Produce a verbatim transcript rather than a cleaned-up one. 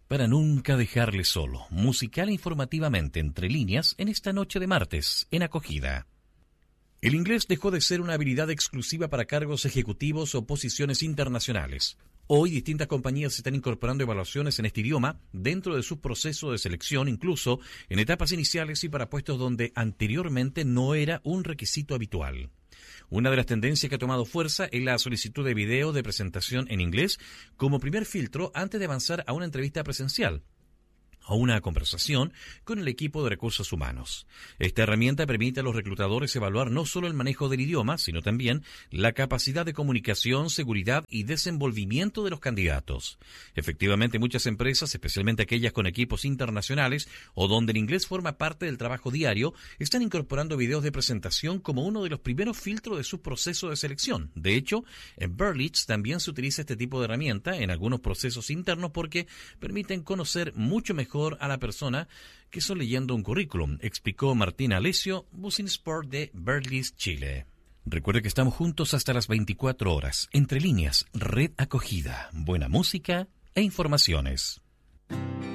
para nunca dejarle solo, musical e informativamente entre líneas en esta noche de martes, en Acogida. El inglés dejó de ser una habilidad exclusiva para cargos ejecutivos o posiciones internacionales. Hoy distintas compañías están incorporando evaluaciones en este idioma dentro de sus procesos de selección, incluso en etapas iniciales y para puestos donde anteriormente no era un requisito habitual. Una de las tendencias que ha tomado fuerza es la solicitud de video de presentación en inglés como primer filtro antes de avanzar a una entrevista presencial o una conversación con el equipo de recursos humanos. Esta herramienta permite a los reclutadores evaluar no solo el manejo del idioma, sino también la capacidad de comunicación, seguridad y desenvolvimiento de los candidatos. Efectivamente, muchas empresas, especialmente aquellas con equipos internacionales o donde el inglés forma parte del trabajo diario, están incorporando videos de presentación como uno de los primeros filtros de su proceso de selección. De hecho, en Berlitz también se utiliza este tipo de herramienta en algunos procesos internos porque permiten conocer mucho mejor a la persona que son leyendo un currículum, explicó Martina Alessio, Business Sport de Berlitz, Chile. Recuerde que estamos juntos hasta las veinticuatro horas. Entre líneas, Red Acogida, buena música e informaciones.